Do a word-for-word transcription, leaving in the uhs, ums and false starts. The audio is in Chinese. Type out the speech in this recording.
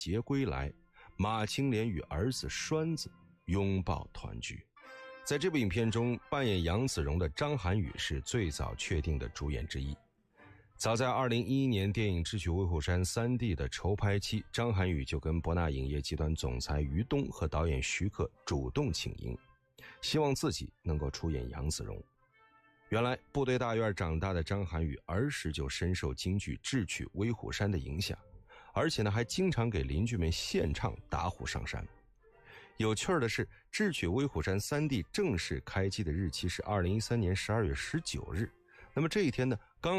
节归来，马青莲与儿子栓子拥抱团聚。在这部影片中，扮演杨子荣的张涵予是最早确定的主演之一。早在二零一一年电影《智取威虎山 三 D 的筹拍期，张涵予就跟博纳影业集团总裁于东和导演徐克主动请缨，希望自己能够出演杨子荣。原来部队大院长大的张涵予儿时就深受京剧《智取威虎山》的影响，而且呢还经常给邻居们献唱打虎上山。有趣的是，《智取威虎山 三 D 正式开机的日期是二零一三年十二月十九日，那么这一天呢，